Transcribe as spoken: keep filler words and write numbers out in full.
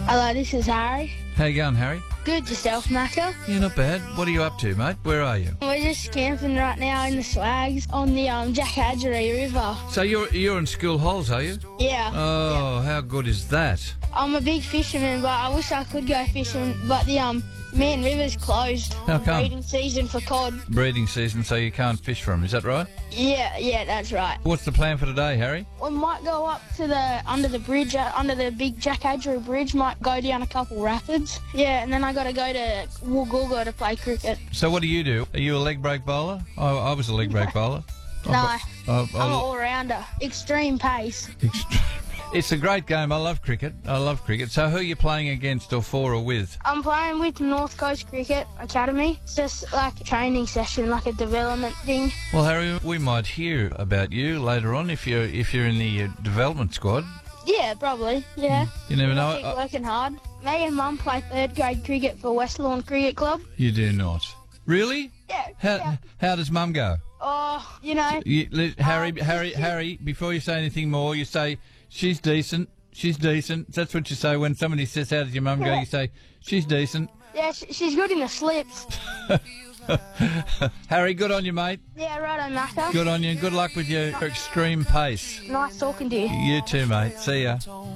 Hello, this is Harry. How you going, Harry? Good, yourself, Macca? Yeah, not bad. What are you up to, mate? Where are you? We're just camping right now in the swags on the um, Jack Hadgery River. So you're you're in school holes, are you? Yeah. Oh, how good is that? I'm a big fisherman, but I wish I could go fishing, but the um Man River's closed. How come? Breeding season for cod. Breeding season, so you can't fish for them. Is that right? Yeah, yeah, that's right. What's the plan for today, Harry? We might go up to the under the bridge, uh, under the big Jack Hadgery Bridge. Might go down a couple rapids. Yeah, and then I got to go to Woolgoolga to play cricket. So what do you do? Are you a leg break bowler? I, I was a leg break bowler. No, I, I, I'm an all-rounder. Extreme pace. Extreme. It's a great game. I love cricket. I love cricket. So who are you playing against, or for, or with? I'm playing with North Coast Cricket Academy. It's just like a training session, like a development thing. Well, Harry, we might hear about you later on if you're if you're in the uh, development squad. Yeah, probably. Yeah. You never know. I keep I- working hard. Me and Mum play third grade cricket for West Lawn Cricket Club. You do not. Really? Yeah. How yeah. how does Mum go? Oh, you know. You, li- Harry, Um, Harry, Harry. Before you say anything more, you say she's decent. She's decent. That's what you say when somebody says, "How does your mum go?" You say, "She's decent." Yeah, sh- she's good in the slips. Harry, good on you, mate. Yeah, righto, Macca. Good on you. Good luck with your extreme pace. Nice talking to you. You too, mate. See ya.